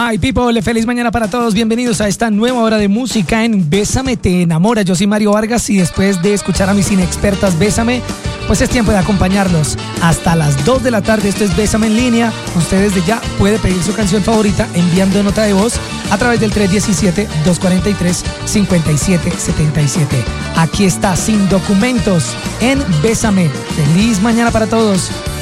My people, feliz mañana para todos. Bienvenidos a esta nueva hora de música en Bésame Te Enamora. Yo soy Mario Vargas y después de escuchar a mis inexpertas Bésame, pues es tiempo de acompañarlos hasta las 2 de la tarde. Esto es Bésame en línea. Usted desde ya puede pedir su canción favorita enviando nota de voz a través del 317-243-5777. Aquí está Sin Documentos en Bésame. Feliz mañana para todos.